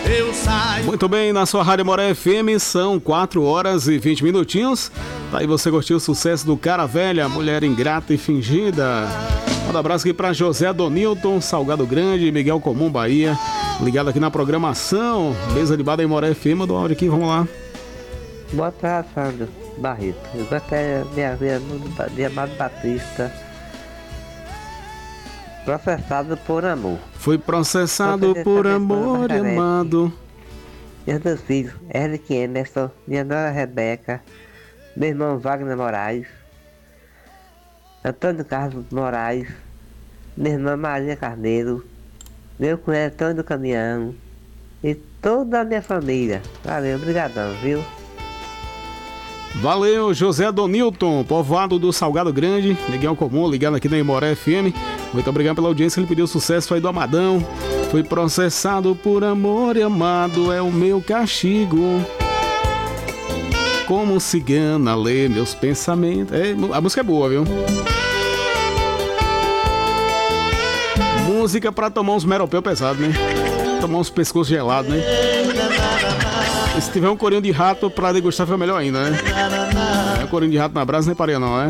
Muito bem, na sua Rádio Moré FM são 4 horas e 20 minutinhos. Tá aí, você curtiu o sucesso do Cara Velha, Mulher Ingrata e Fingida. Um abraço aqui para José Donilton, Salgado Grande, Miguel Comum, Bahia. Ligado aqui na programação. Mesa de bar da Moré FM, do áudio aqui, vamos lá. Boa tarde, Sandro Barreto. Eu gostaria de ver de Amado Batista, processado por amor. Foi processado por amor e amado. Meus dois filhos, Eric Emerson, minha nora Rebeca, meu irmão Wagner Moraes, Antônio Carlos Moraes, minha irmã Maria Carneiro, meu cunhado Antônio do Caminhão e toda a minha família. Valeu, obrigadão, viu? Valeu, José Donilton, povoado do Salgado Grande, Miguel Comum, ligado aqui na Imoré FM. Muito obrigado pela audiência, ele pediu sucesso aí do Amadão. Foi processado por amor e amado, é o meu castigo. Como cigana lê meus pensamentos. A música é boa, viu? Música pra tomar uns meropéu pesado, né? Tomar uns pescoços gelados, né? E se tiver um corinho de rato pra degustar, fica melhor ainda, né? É, corinho de rato na brasa nem pareia não, né?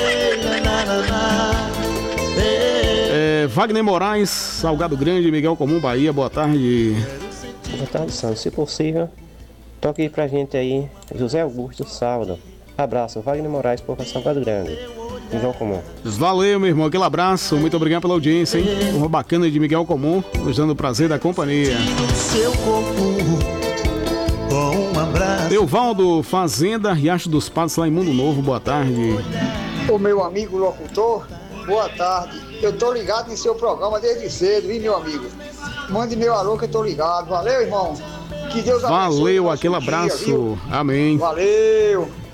Wagner Moraes, Salgado Grande, Miguel Comum, Bahia, boa tarde. Boa tarde, Sandro. Se possível, toque aí pra gente aí, José Augusto Saldo. Abraço, Wagner Moraes, por Salgado Grande, Miguel Comum. Valeu, meu irmão, aquele abraço, muito obrigado pela audiência, hein? Uma bacana de Miguel Comum, nos dando o prazer da companhia. Euvaldo, Fazenda, Riacho dos Patos, lá em Mundo Novo, boa tarde. O meu amigo locutor, boa tarde. Eu tô ligado em seu programa desde cedo, viu, meu amigo? Mande meu alô que eu tô ligado. Valeu, irmão. Que Deus abençoe. Valeu, aquele abraço. Dia, amém. Valeu.